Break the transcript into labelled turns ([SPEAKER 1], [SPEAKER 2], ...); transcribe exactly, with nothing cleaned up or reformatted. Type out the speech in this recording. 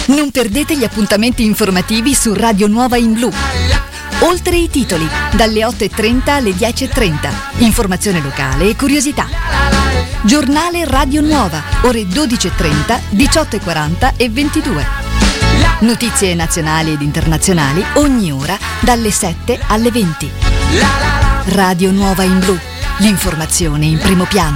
[SPEAKER 1] Non perdete gli appuntamenti informativi su Radio Nuova in Blu. Oltre i titoli, dalle otto e trenta alle dieci e trenta. Informazione locale e curiosità. Giornale Radio Nuova, ore dodici e trenta, diciotto e quaranta e ventidue. Notizie nazionali ed internazionali ogni ora dalle sette alle venti. Radio Nuova in Blu, l'informazione in primo piano.